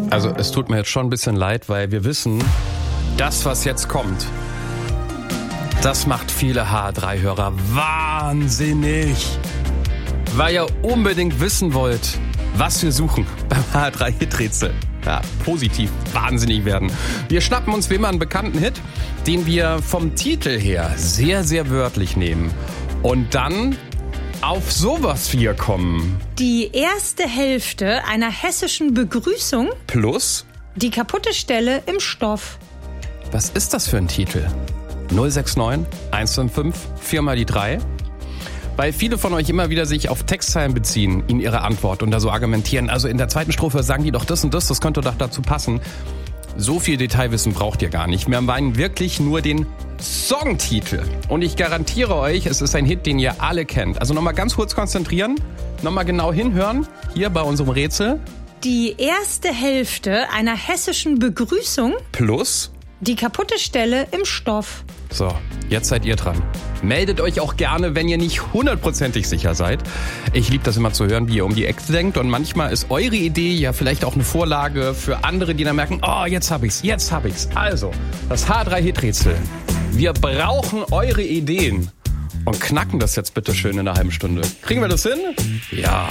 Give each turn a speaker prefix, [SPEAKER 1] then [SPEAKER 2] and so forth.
[SPEAKER 1] Also es tut mir jetzt schon ein bisschen leid, weil wir wissen, das, was jetzt kommt, das macht viele H3-Hörer wahnsinnig. Weil ihr unbedingt wissen wollt, was wir suchen beim H3-Hit-Rätsel. Ja, positiv wahnsinnig werden. Wir schnappen uns wie immer einen bekannten Hit, den wir vom Titel her sehr, sehr wörtlich nehmen. Und dann auf sowas wir kommen.
[SPEAKER 2] Die erste Hälfte einer hessischen Begrüßung
[SPEAKER 1] Plus
[SPEAKER 2] die kaputte Stelle im Stoff.
[SPEAKER 1] Was ist das für ein Titel? 069 155 4 mal die 3. Weil viele von euch immer wieder sich auf Textzeilen beziehen in ihre Antwort und da so argumentieren. Also in der zweiten Strophe sagen die doch das und das könnte doch dazu passen. So viel Detailwissen braucht ihr gar nicht. Wir meinen wirklich nur den Songtitel. Und ich garantiere euch, es ist ein Hit, den ihr alle kennt. Also nochmal ganz kurz konzentrieren, nochmal genau hinhören, hier bei unserem Rätsel.
[SPEAKER 2] Die erste Hälfte einer hessischen Begrüßung
[SPEAKER 1] Plus
[SPEAKER 2] die kaputte Stelle im Stoff.
[SPEAKER 1] So, jetzt seid ihr dran. Meldet euch auch gerne, wenn ihr nicht 100%ig sicher seid. Ich liebe das immer zu hören, wie ihr um die Ecke denkt. Und manchmal ist eure Idee ja vielleicht auch eine Vorlage für andere, die dann merken, oh, jetzt hab ich's. Also, das H3-Hit-Rätsel. Wir brauchen eure Ideen. Und knacken das jetzt bitte schön in einer halben Stunde. Kriegen wir das hin? Ja.